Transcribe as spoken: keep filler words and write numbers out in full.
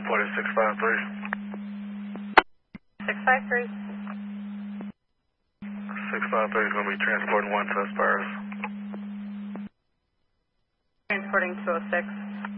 Reported six five three. six five three. six five three is going to be transporting one to Spurs. Transporting two oh six.